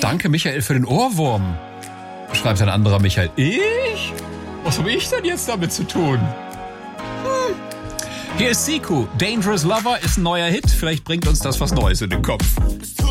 Danke, Michael, für den Ohrwurm. Schreibt ein anderer Michael. Ich? Was habe ich denn jetzt damit zu tun? Hier ist Siku. Dangerous Lover ist ein neuer Hit. Vielleicht bringt uns das was Neues in den Kopf.